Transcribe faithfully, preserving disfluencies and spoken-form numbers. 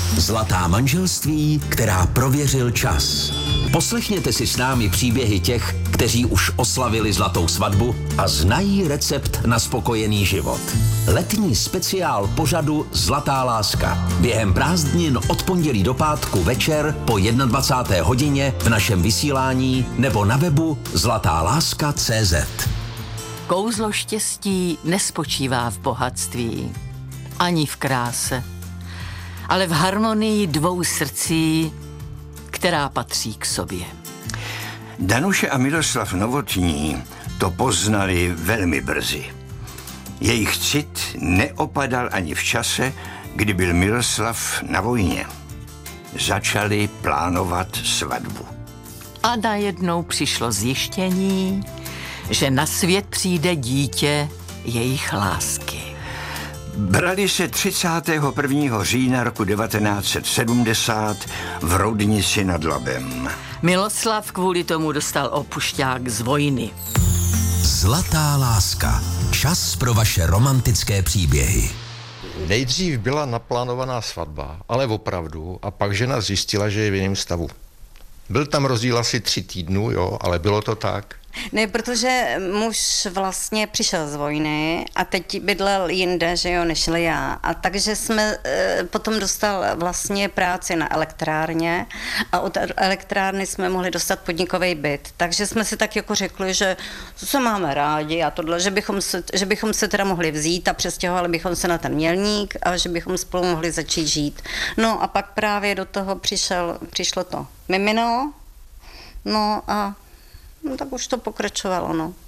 Zlatá manželství, která prověřil čas. Poslechněte si s námi příběhy těch, kteří už oslavili zlatou svatbu a znají recept na spokojený život. Letní speciál pořadu Zlatá láska. Během prázdnin od pondělí do pátku večer po dvacáté jedné hodině v našem vysílání nebo na webu zlatá láska tečka cé zet. Kouzlo štěstí nespočívá v bohatství, ani v kráse, ale v harmonii dvou srdcí, která patří k sobě. Danuše a Miroslav Novotní to poznali velmi brzy. Jejich cit neopadal ani v čase, kdy byl Miroslav na vojně. Začali plánovat svatbu. A najednou přišlo zjištění, že na svět přijde dítě jejich lásky. Brali se třicátého prvního října roku devatenáct set sedmdesát v Roudnici nad Labem. Miloslav kvůli tomu dostal opušťák z vojny. Zlatá láska. Čas pro vaše romantické příběhy. Nejdřív byla naplánovaná svatba, ale opravdu, a pak žena zjistila, že je v jiném stavu. Byl tam rozdíl asi tři týdnů, jo, ale bylo to tak. Ne, protože muž vlastně přišel z vojny a teď bydlel jinde, že jo, než já. A takže jsme e, potom dostal vlastně práci na elektrárně a od elektrárny jsme mohli dostat podnikový byt. Takže jsme si tak jako řekli, že se máme rádi a tohle, že bychom se, že bychom se teda mohli vzít a přestěhovali bychom se na ten Mělník a že bychom spolu mohli začít žít. No a pak právě do toho přišel, přišlo to mimino, no a no, tak už to pokračovalo, no.